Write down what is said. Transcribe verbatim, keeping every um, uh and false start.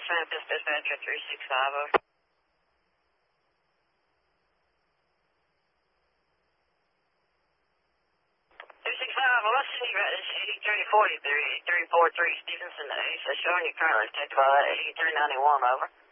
Memphis Dispatcher three six five, over. three six five, well, let's see, right, it's eighty-three forty-three, eighty-three forty-three Stevenson, A, so showing you currently detected by eighty-three ninety-one, over.